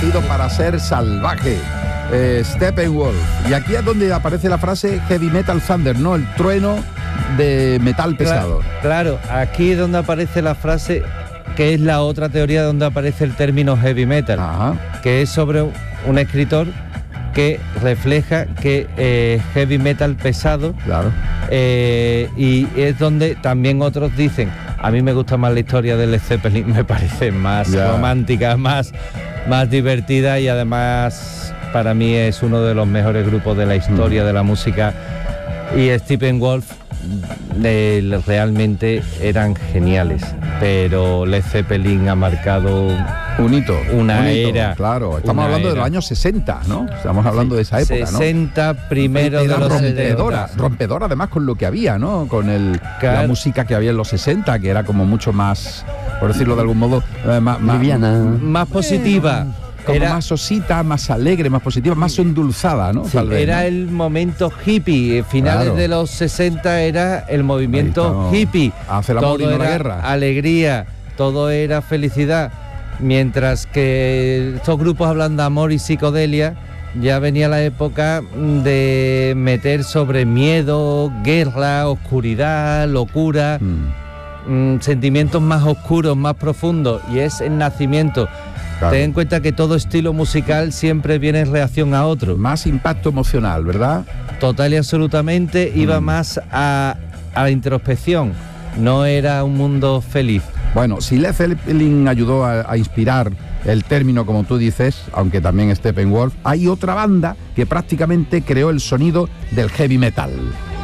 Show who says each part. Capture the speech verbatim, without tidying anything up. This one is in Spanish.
Speaker 1: nacido para ser salvaje. Eh, Steppenwolf. Y aquí es donde aparece la frase Heavy Metal Thunder, ¿no? El trueno de metal pesado.
Speaker 2: Claro, claro, aquí es donde aparece la frase, que es la otra teoría donde aparece el término heavy metal. Ajá. Que es sobre un escritor que refleja que eh, heavy metal pesado.
Speaker 1: Claro.
Speaker 2: Eh, y es donde también otros dicen, a mí me gusta más la historia de Led Zeppelin, me parece más yeah. romántica, más, más divertida, y además para mí es uno de los mejores grupos de la historia mm. de la música. Y Steppenwolf eh, realmente eran geniales, pero Led Zeppelin ha marcado
Speaker 1: un hito,
Speaker 2: una
Speaker 1: un hito,
Speaker 2: era.
Speaker 1: Claro, estamos hablando era. de los años sesenta, ¿no? Estamos hablando sí, de esa época, ¿no?
Speaker 2: sesenta, primero de los
Speaker 1: rompedora, rompedora además con lo que había, ¿no? Con el, claro. la música que había en los sesenta, que era como mucho más, por decirlo de algún modo, eh, más, más,
Speaker 2: más positiva.
Speaker 1: Como
Speaker 2: era,
Speaker 1: más osita, más alegre, más positiva, más endulzada, ¿no?
Speaker 2: Sí,
Speaker 1: Tal vez,
Speaker 2: era
Speaker 1: ¿no?
Speaker 2: el momento hippie. Finales claro. de los sesenta era el movimiento hippie.
Speaker 1: Hace el amor y no la guerra.
Speaker 2: Alegría, todo era felicidad. Mientras que estos grupos hablan de amor y psicodelia, ya venía la época de meter sobre miedo, guerra, oscuridad, locura, mm. mmm, sentimientos más oscuros, más profundos, y es el nacimiento. Claro. Ten en cuenta que todo estilo musical siempre viene en reacción a otro.
Speaker 1: Más impacto emocional, ¿verdad?
Speaker 2: Total y absolutamente, mm. iba más a, a la introspección, no era un mundo feliz.
Speaker 1: Bueno, si Led Zeppelin ayudó a, a inspirar el término, como tú dices, aunque también Steppenwolf, hay otra banda que prácticamente creó el sonido del heavy metal.